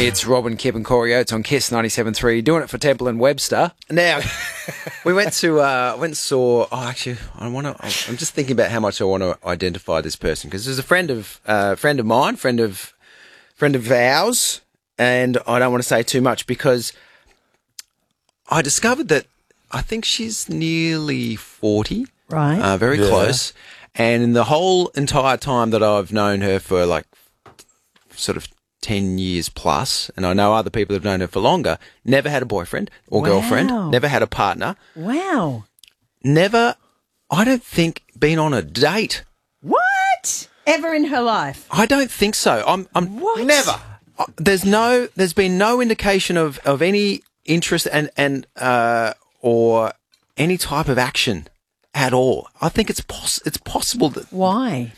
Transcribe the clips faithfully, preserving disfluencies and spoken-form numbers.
It's Robin, Kip and Corey Oates on Kiss ninety-seven point three, doing it for Temple and Webster. Now, we went to, uh, went and saw, oh, actually, I want to, I'm just thinking about how much I want to identify this person, because there's a friend of, uh, friend of mine, friend of, friend of ours, and I don't want to say too much because I discovered that I think she's nearly forty. Right. Uh, very Yeah. close. And in the whole entire time that I've known her for like sort of ten years plus, and I know other people have known her for longer, never had a boyfriend or Wow. girlfriend, never had a partner, Wow. never, I don't think, been on a date. What? Ever in her life? I don't think so. I'm, I'm What? Never. uh, There's no, there's been no indication of, of any interest and, and, uh, or any type of action at all. I think it's poss- it's possible that, Why?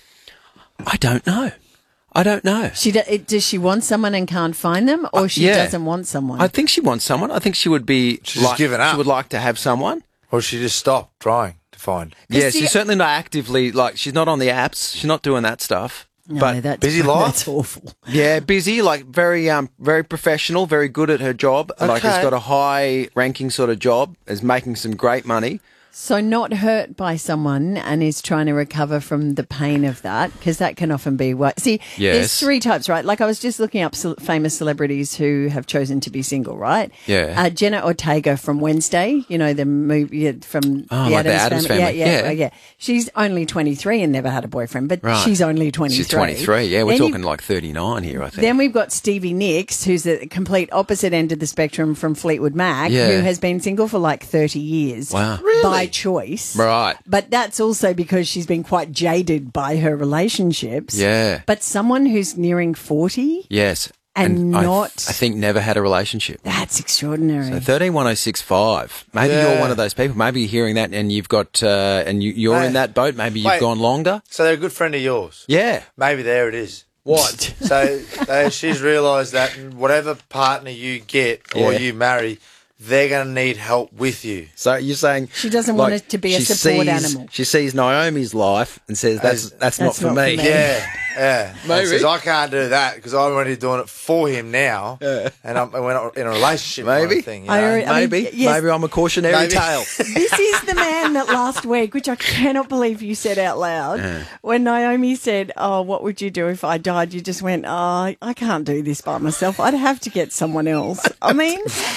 I don't know. I don't know. She do, it, does she want someone and can't find them, or she yeah. doesn't want someone? I think she wants someone. I think she would be. She's like, given up. She would like to have someone. Or she just stopped trying to find. Yeah, see- she's certainly not actively, like, she's not on the apps. She's not doing that stuff. no, but that's, busy life? That's awful. yeah, busy, like very, um, very professional, very good at her job. Like, has Okay. got a high ranking sort of job, is making some great money. So not hurt by someone and is trying to recover from the pain of that, because that can often be what. See, Yes. there's three types, right? Like I was just looking up ce- famous celebrities who have chosen to be single, right? Yeah. Uh, Jenna Ortega from Wednesday, you know, the movie from Oh, the like the Addams Yeah, Family. yeah, Yeah. yeah, yeah. She's only twenty-three and never had a boyfriend, but Right. she's only twenty-three. She's twenty-three. Yeah, we're Then you- talking like thirty-nine here, I think. Then we've got Stevie Nicks, who's the complete opposite end of the spectrum from Fleetwood Mac, Yeah. who has been single for like thirty years. Wow. By choice. Right. But that's also because she's been quite jaded by her relationships. Yeah. But someone who's nearing forty, Yes. And I th- not- I think never had a relationship. that's extraordinary. So thirteen one oh six five. Maybe Yeah. you're one of those people. Maybe you're hearing that and you've got, uh, and you, you're Hey. in that boat. Maybe you've Wait. gone longer. So they're a good friend of yours. Yeah. Maybe there it is. What? So they, she's realised that whatever partner you get or Yeah. you marry, they're going to need help with you. So you're saying She doesn't want it to be a she support sees, animal. She sees Naomi's life and says, "That's As- that's, not, That's for, not for me. me. Yeah, yeah. Maybe. And says, I can't do that because I'm already doing it for him now. Yeah. And I'm, we're not in a relationship kind Maybe. of thing. You I know? already- I mean, Maybe, yes. maybe I'm a cautionary Maybe. tale." This is the man that last week, which I cannot believe you said out loud, when Naomi said, "Oh, what would you do if I died?" You just went, "Oh, I can't do this by myself. I'd have to get someone else." I mean,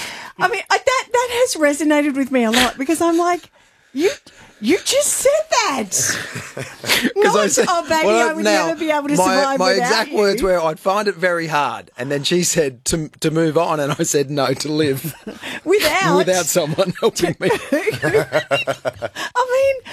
I mean I, that that has resonated with me a lot because I'm like, you. You just said that. Not, I said- oh, baby, well, I would now, never be able to my, survive My without exact you. words were, "I'd find it very hard," and then she said to to move on, and I said, "No, to live without. without someone helping me." I mean,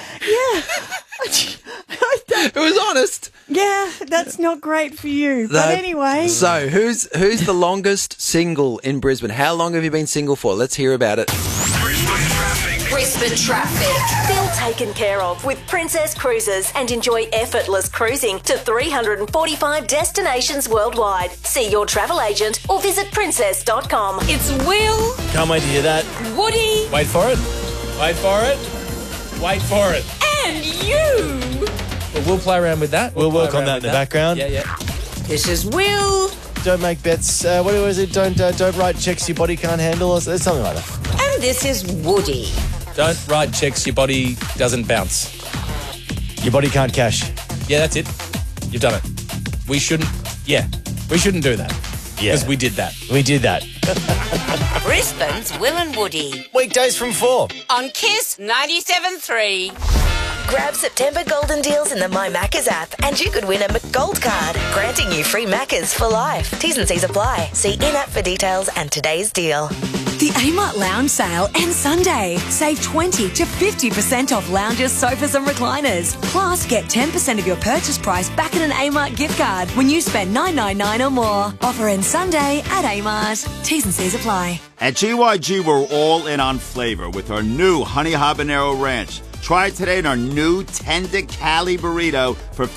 yeah. It was honest. Yeah, that's not great for you. But No. anyway. So who's who's the longest single in Brisbane? How long have you been single for? Let's hear about it. Brisbane traffic. Feel taken care of with Princess Cruises and enjoy effortless cruising to three hundred forty-five destinations worldwide. See your travel agent or visit princess dot com. It's Will, Can't wait to hear that. Woody, Wait for it. Wait for it. Wait for it. and you. Well, we'll play around with that. We'll play work on around that in with the background. Yeah, yeah. This is Will, Don't make bets. Uh, what was it? Don't uh, don't write checks your body can't handle, or something like that. and this is Woody. Don't write checks your body doesn't bounce. Your body can't cash. Yeah, that's it. You've done it. We shouldn't. Yeah, we shouldn't do that. Yeah. Because we did that. We did that. Brisbane's Will and Woody Weekdays from four. on Kiss ninety-seven point three. Grab September golden deals in the My Maccas app and you could win a McGold card, granting you free Maccas for life. T's and C's apply. See in-app for details and today's deal. The Amart Lounge sale ends Sunday. Save twenty to fifty percent off lounges, sofas and recliners. Plus, get ten percent of your purchase price back in an Amart gift card when you spend nine ninety-nine or more. Offer ends Sunday at Amart. T's and C's apply. At G Y G, we're all in on flavor with our new Honey Habanero Ranch. Try it today in our new Tender Cali Burrito for